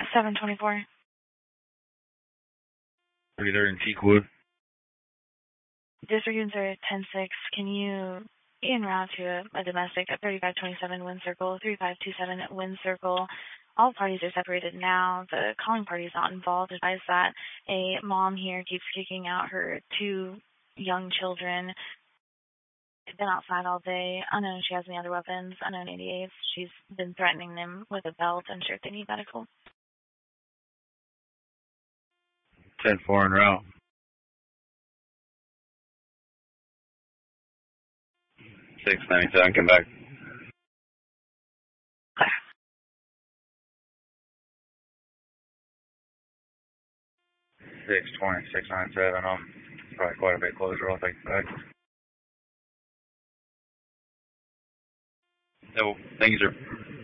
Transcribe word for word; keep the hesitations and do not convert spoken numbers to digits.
seven twenty-four. thirty-third and Teakwood. District units are ten six. Can you en route to a, a domestic at thirty-five twenty-seven Wind Circle, thirty-five twenty-seven Wind Circle? All parties are separated now. The calling party is not involved. Advise that a mom here keeps kicking out her two young children. They've been outside all day. Unknown if she has any other weapons. Unknown eighty-eights. She's been threatening them with a belt. Unsure if they need medical. ten four en route. six ninety-seven, come back. six twenty, six ninety-seven, um, probably quite a bit closer, I'll take it back. No, thank you, sir.